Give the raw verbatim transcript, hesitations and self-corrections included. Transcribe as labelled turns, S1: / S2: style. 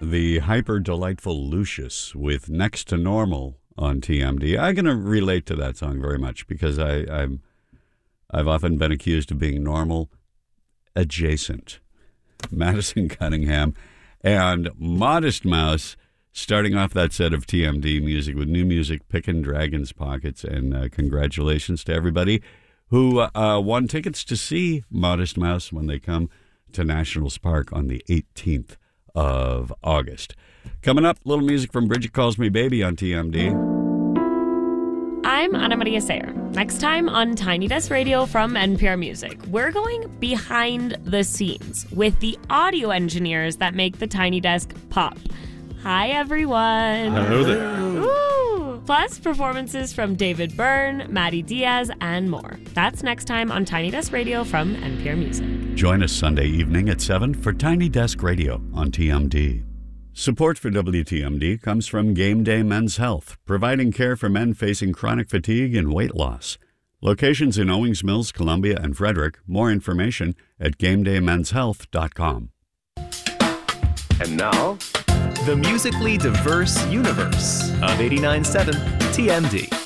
S1: the hyper delightful Lucius with Next to Normal on T M D. I'm going to relate to that song very much because I, I'm, I've often been accused of being normal adjacent. Madison Cunningham and Modest Mouse starting off that set of T M D music with new music, Pickin' Dragon's Pockets. And uh, congratulations to everybody who uh, won tickets to see Modest Mouse when they come to Nationals Park on the eighteenth of August. Coming up, little music from Bridget Calls Me Baby on T M D.
S2: I'm Ana Maria Sayer. Next time on Tiny Desk Radio from N P R Music, we're going behind the scenes with the audio engineers that make the Tiny Desk pop. Hi, everyone.
S3: Hello there.
S2: Woo! Plus, performances from David Byrne, Maddie Diaz, and more. That's next time on Tiny Desk Radio from N P R Music.
S1: Join us Sunday evening at seven for Tiny Desk Radio on T M D. Support for W T M D comes from Game Day Men's Health, providing care for men facing chronic fatigue and weight loss. Locations in Owings Mills, Columbia, and Frederick. More information at game day men's health dot com.
S4: And now, the musically diverse universe of eighty-nine point seven T M D.